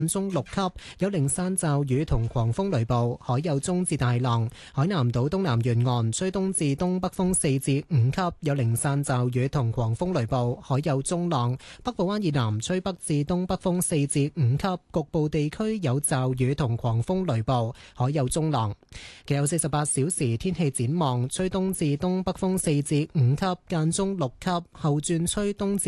中6級，有零散驟雨同狂風雷暴，海有中至大浪。海南島東南沿岸吹東至東北風4至5級，有零散驟雨同狂風雷暴，海有中浪。北部灣以南吹北至東北風4至5級，局部地區有驟雨同狂風雷暴，海有中浪。其後48小時天氣展望，吹東至東北風4至5級，間中6級，後轉吹東至